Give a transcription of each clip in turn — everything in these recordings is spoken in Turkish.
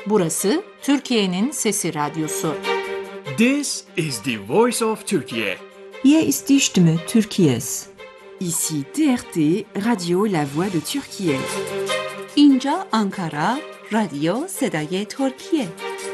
Burası Türkiye'nin Sesi Radyosu. This is the voice of Turkey. Hier ist die Stimme Türkiye's. Ici TRT, Radio La Voix de Türkiye. اینجا آنکارا، رادیو صدای ترکیه.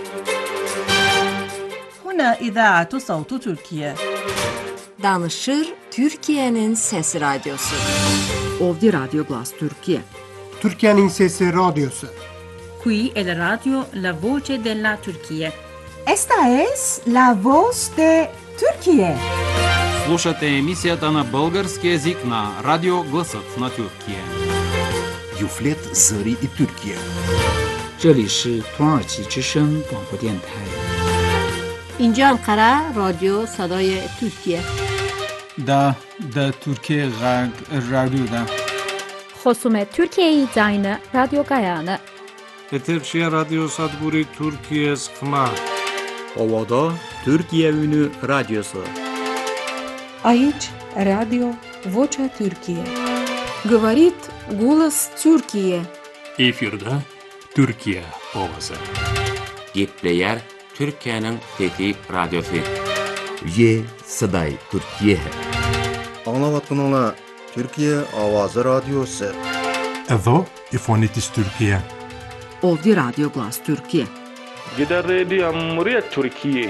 هنا إذاعة صوت تركيا. Danışır Türkiye'nin Sesi Radyosu. Ovdje Radio Glas Türkiye. Türkiye'nin Sesi Radyosu. Qui è la radio La Voce della Turchia. Esta es la voz de Türkiye. Слушате емисията на български език на Радио Гласът на Türkiye. Юфлет Зари и Türkiye. 这里是土耳其之声广播电台。 اینجا انقره رادیو صدای ترکیه. دا ترکیه رادیو دا. خصوم ترکیه زاین رادیو گایانه. Eterşehir Radyo Sadburi Türkiye Skma. Ovada Türkiye Ünü Radyosu. Aici Radio Vocea Türkiye. Говорит голос Türkiye. Efirde Türkiye ovası. Gepleyer Türkiye'nin Fethi Radyosu. Ye Saday Türkiye. Anlavatkanala Türkiye Avazı Radyosu. Evo İfonitis Türkiye. Ovdje Radio Glas Türkiye. Gider Radio Muriyet Türkiye.